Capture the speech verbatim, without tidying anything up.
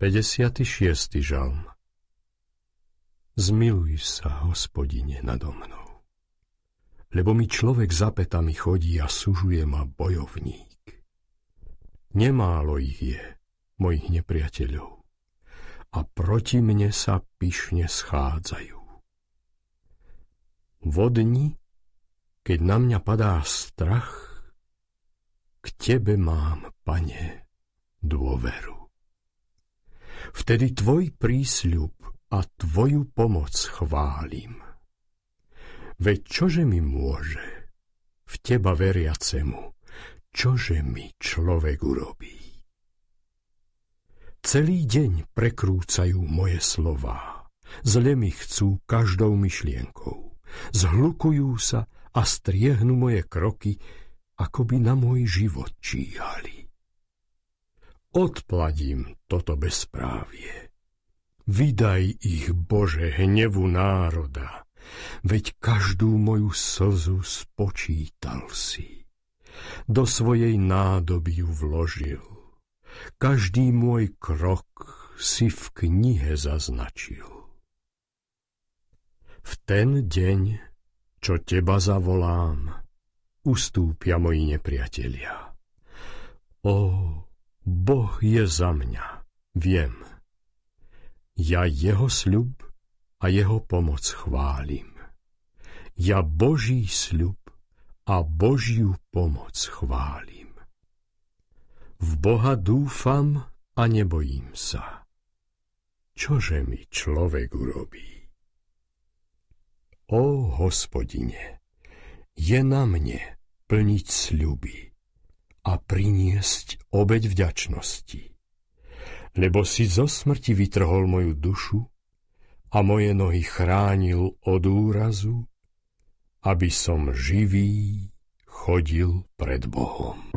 päťdesiaty šiesty žalm. Zmiluj sa, Hospodine, nado mnou, lebo mi človek za pätami chodí a sužuje ma bojovník. Nemálo ich je, mojich nepriateľov, a proti mne sa pyšne schádzajú. Vo dni, keď na mňa padá strach, k Tebe mám, Pane, dôveru. Vtedy Tvoj prísľub a Tvoju pomoc chválim. Veď čože mi môže, v Teba veriacemu, čože mi človek urobí? Celý deň prekrúcajú moje slová, zle mi chcú každou myšlienkou, zhlukujú sa a striehnú moje kroky, ako by na môj život číhali. Odpladím toto bezprávie. Vydaj ich, Bože, hnevu národa, veď každú moju slzu spočítal si. Do svojej nádoby ju vložil. Každý môj krok si v knihe zaznačil. V ten deň, čo Teba zavolám, ustúpia moji nepriatelia. Ó, Boh je za mňa, viem. Ja jeho sľub a jeho pomoc chválim. Ja Boží sľub a Božiu pomoc chválim. V Boha dúfam a nebojím sa. Čože mi človek urobí? Ó Hospodine, je na mne plniť sľuby a priniesť obeť vďačnosti, lebo si zo smrti vytrhol moju dušu a moje nohy chránil od úrazu, aby som živý chodil pred Bohom.